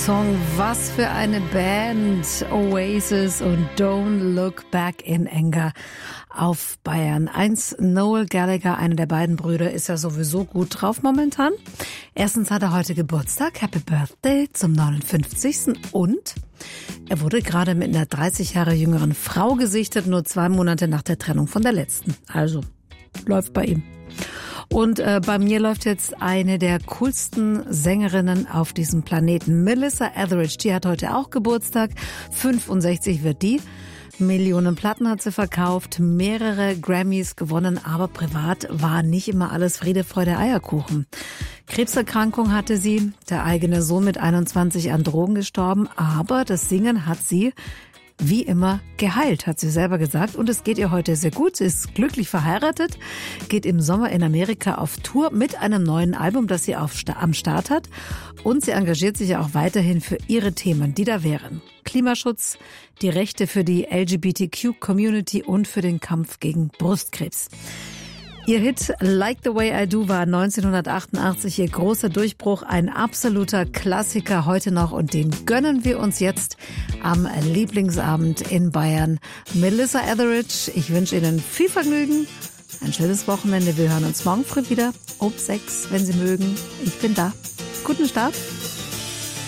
Song. Was für eine Band. Oasis und Don't Look Back in Anger auf Bayern 1. Noel Gallagher, einer der beiden Brüder, ist ja sowieso gut drauf momentan. Erstens hat er heute Geburtstag. Happy Birthday zum 59. Und er wurde gerade mit einer 30 Jahre jüngeren Frau gesichtet, nur 2 Monate nach der Trennung von der letzten. Also, läuft bei ihm. Und bei mir läuft jetzt eine der coolsten Sängerinnen auf diesem Planeten. Melissa Etheridge, die hat heute auch Geburtstag. 65 wird die. Millionen Platten hat sie verkauft, mehrere Grammys gewonnen, aber privat war nicht immer alles Friede, Freude, Eierkuchen. Krebserkrankung hatte sie, der eigene Sohn mit 21 an Drogen gestorben, aber das Singen hat sie wie immer geheilt, hat sie selber gesagt. Und es geht ihr heute sehr gut. Sie ist glücklich verheiratet, geht im Sommer in Amerika auf Tour mit einem neuen Album, das sie am Start hat. Und sie engagiert sich ja auch weiterhin für ihre Themen, die da wären: Klimaschutz, die Rechte für die LGBTQ-Community und für den Kampf gegen Brustkrebs. Ihr Hit Like the Way I Do war 1988 ihr großer Durchbruch, ein absoluter Klassiker heute noch, und den gönnen wir uns jetzt am Lieblingsabend in Bayern. Melissa Etheridge, ich wünsche Ihnen viel Vergnügen, ein schönes Wochenende. Wir hören uns morgen früh wieder um 6, wenn Sie mögen. Ich bin da. Guten Start.